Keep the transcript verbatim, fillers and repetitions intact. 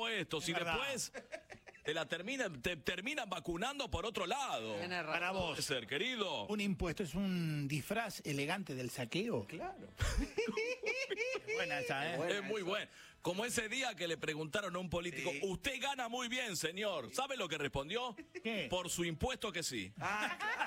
impuestos Es y verdad. después te la terminan, te terminan vacunando por otro lado. Tenés razón. Para Puede vos, ser, querido. un impuesto es un disfraz elegante del saqueo. Claro. Buena esa, ¿eh? Buena Es muy esa. bueno. Como ese día que le preguntaron a un político, Sí. usted gana muy bien, señor. ¿Sabe lo que respondió? ¿Qué? Por su impuesto que sí. Ah, claro.